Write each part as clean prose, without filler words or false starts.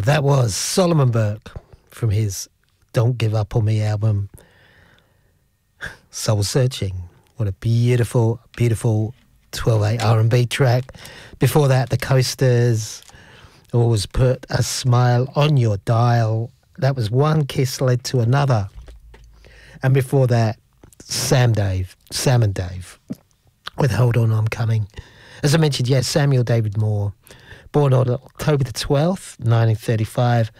That was Solomon Burke from his Don't Give Up On Me album, Soul Searching. What a beautiful, beautiful 12/8 R&B track. Before that, the Coasters, Always Put a Smile on Your Dial. That was One Kiss Led to Another. And before that, Sam and Dave with Hold On, I'm Coming. As I mentioned, yes, Samuel David Moore, born on October the 12th, 1935.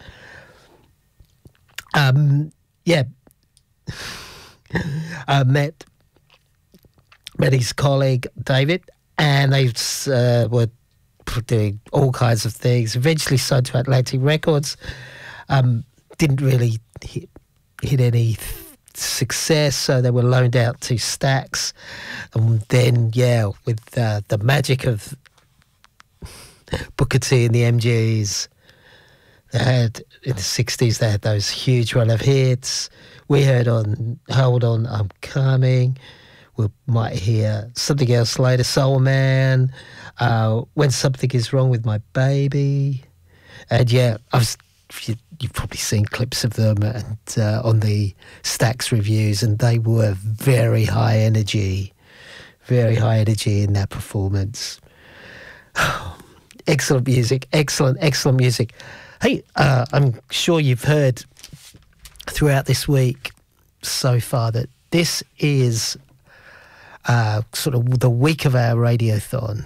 Met his colleague David, and they were doing all kinds of things. Eventually signed to Atlantic Records. Didn't really hit any success, so they were loaned out to Stax. And then, with the magic of Booker T and the MGs, they had, in the 60s, they had those huge run of hits. We heard on Hold On, I'm Coming. We might hear something else later, Soul Man, When Something Is Wrong With My Baby. And you've probably seen clips of them and on the Stax reviews, and they were very high energy in that performance. Excellent music, excellent music. Hey, I'm sure you've heard throughout this week so far that this is sort of the week of our radiothon.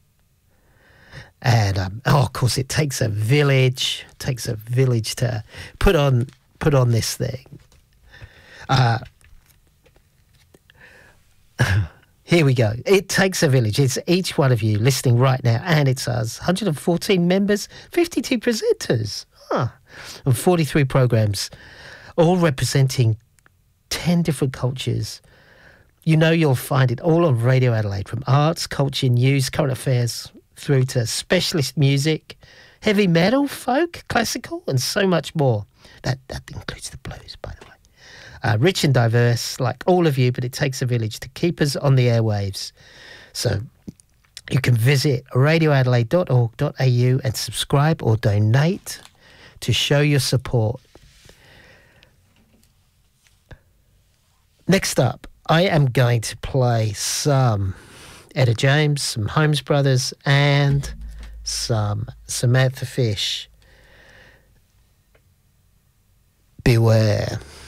And of course, it takes a village to put on this thing. Here we go. It takes a village. It's each one of you listening right now, and it's us. 114 members, 52 presenters, and 43 programs, all representing 10 different cultures. You know, you'll find it all on Radio Adelaide, from arts, culture, news, current affairs, through to specialist music, heavy metal, folk, classical, and so much more. That includes the blues, by the way. Rich and diverse, like all of you, but it takes a village to keep us on the airwaves. So you can visit radioadelaide.org.au and subscribe or donate to show your support. Next up, I am going to play some Etta James, some Holmes Brothers, and some Samantha Fish. Beware.